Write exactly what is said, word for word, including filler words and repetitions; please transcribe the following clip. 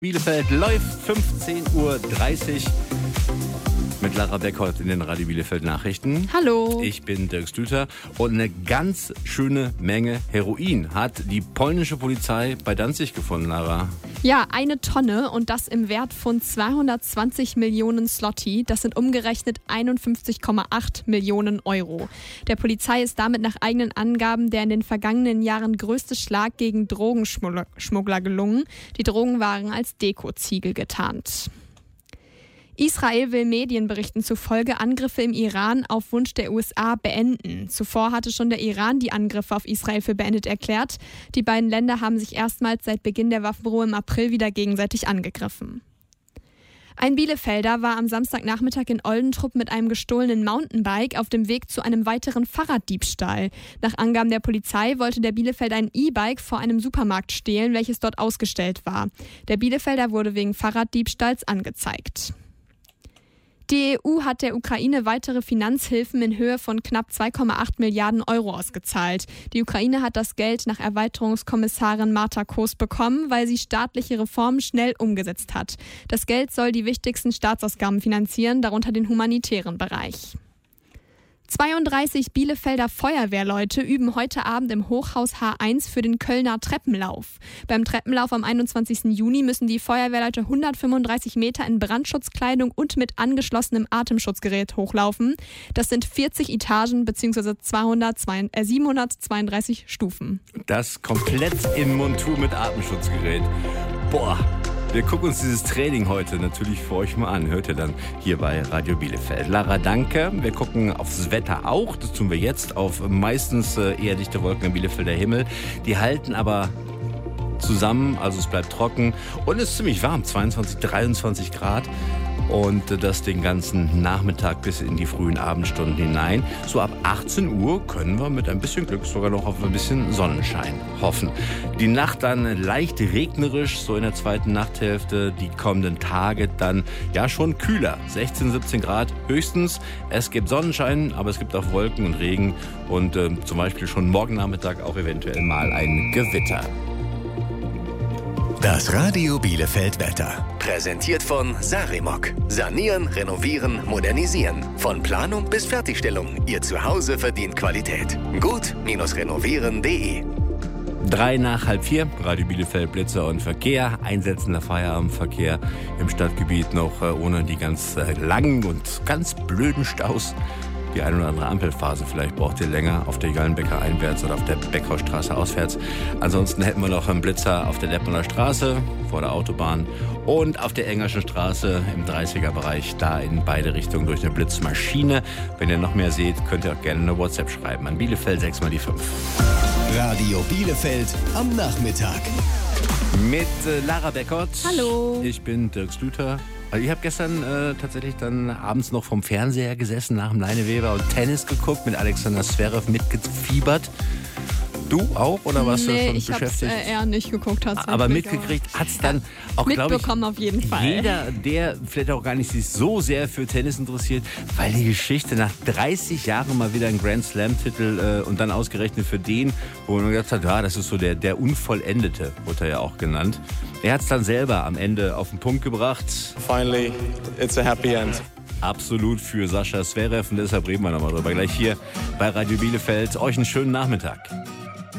Bielefeld läuft fünfzehn Uhr dreißig mit Lara Beckholt in den Radio Bielefeld Nachrichten. Hallo. Ich bin Dirk Stüter und eine ganz schöne Menge Heroin hat die polnische Polizei bei Danzig gefunden, Lara. Ja, eine Tonne und das im Wert von zweihundertzwanzig Millionen Zloty. Das sind umgerechnet einundfünfzig Komma acht Millionen Euro. Der Polizei ist damit nach eigenen Angaben der in den vergangenen Jahren größte Schlag gegen Drogenschmuggler gelungen. Die Drogen waren als Dekoziegel getarnt. Israel will Medienberichten zufolge Angriffe im Iran auf Wunsch der U S A beenden. Zuvor hatte schon der Iran die Angriffe auf Israel für beendet erklärt. Die beiden Länder haben sich erstmals seit Beginn der Waffenruhe im April wieder gegenseitig angegriffen. Ein Bielefelder war am Samstagnachmittag in Oldentrupp mit einem gestohlenen Mountainbike auf dem Weg zu einem weiteren Fahrraddiebstahl. Nach Angaben der Polizei wollte der Bielefelder ein E-Bike vor einem Supermarkt stehlen, welches dort ausgestellt war. Der Bielefelder wurde wegen Fahrraddiebstahls angezeigt. Die E U hat der Ukraine weitere Finanzhilfen in Höhe von knapp zwei Komma acht Milliarden Euro ausgezahlt. Die Ukraine hat das Geld nach Erweiterungskommissarin Marta Koos bekommen, weil sie staatliche Reformen schnell umgesetzt hat. Das Geld soll die wichtigsten Staatsausgaben finanzieren, darunter den humanitären Bereich. zweiunddreißig Bielefelder Feuerwehrleute üben heute Abend im Hochhaus H eins für den Kölner Treppenlauf. Beim Treppenlauf am einundzwanzigsten Juni müssen die Feuerwehrleute hundertfünfunddreißig Meter in Brandschutzkleidung und mit angeschlossenem Atemschutzgerät hochlaufen. Das sind vierzig Etagen bzw. siebenhundertzweiunddreißig Stufen. Das komplett in Montur mit Atemschutzgerät. Boah. Wir gucken uns dieses Training heute natürlich für euch mal an. Hört ihr dann hier bei Radio Bielefeld. Lara, danke. Wir gucken aufs Wetter auch. Das tun wir jetzt auf meistens eher dichte Wolken am Bielefelder Himmel. Die halten aber zusammen, also es bleibt trocken und es ist ziemlich warm, zweiundzwanzig, dreiundzwanzig Grad. Und das den ganzen Nachmittag bis in die frühen Abendstunden hinein. So ab achtzehn Uhr können wir mit ein bisschen Glück sogar noch auf ein bisschen Sonnenschein hoffen. Die Nacht dann leicht regnerisch, so in der zweiten Nachthälfte. Die kommenden Tage dann ja schon kühler, sechzehn, siebzehn Grad höchstens. Es gibt Sonnenschein, aber es gibt auch Wolken und Regen. Und äh, zum Beispiel schon morgen Nachmittag auch eventuell mal ein Gewitter. Das Radio Bielefeld Wetter. Präsentiert von Sarimok. Sanieren, renovieren, modernisieren. Von Planung bis Fertigstellung. Ihr Zuhause verdient Qualität. Gut-renovieren punkt de. Drei nach halb vier, Radio Bielefeld, Blitzer und Verkehr. Einsetzender Feierabendverkehr im Stadtgebiet noch ohne die ganz langen und ganz blöden Staus. Die eine oder andere Ampelphase vielleicht braucht ihr länger auf der Jollenbecker einwärts oder auf der Beckhausstraße auswärts. Ansonsten hätten wir noch einen Blitzer auf der Leppner Straße vor der Autobahn und auf der Engerschen Straße im dreißiger-Bereich, da in beide Richtungen durch eine Blitzmaschine. Wenn ihr noch mehr seht, könnt ihr auch gerne eine WhatsApp schreiben an Bielefeld sechs mal die fünf. Radio Bielefeld am Nachmittag. Mit äh, Lara Beckholt. Hallo. Ich bin Dirk Stüter. Also ich habe gestern äh, tatsächlich dann abends noch vom Fernseher gesessen nach dem Leineweber und Tennis geguckt, mit Alexander Zverev mitgefiebert. Du auch oder warst nee, du schon ich beschäftigt? Ich habe äh, eher nicht geguckt. Aber mitgekriegt hat es dann auch, glaube ich, mitbekommen auf jeden Fall. Jeder, der vielleicht auch gar nicht sich so sehr für Tennis interessiert, weil die Geschichte nach dreißig Jahren mal wieder ein Grand Slam-Titel äh, und dann ausgerechnet für den, wo man gesagt hat, ja, das ist so der, der Unvollendete, wurde er ja auch genannt. Er hat es dann selber am Ende auf den Punkt gebracht. Finally, it's a happy end. Absolut für Sascha Zverev und deshalb reden wir nochmal drüber. Gleich hier bei Radio Bielefeld. Euch einen schönen Nachmittag.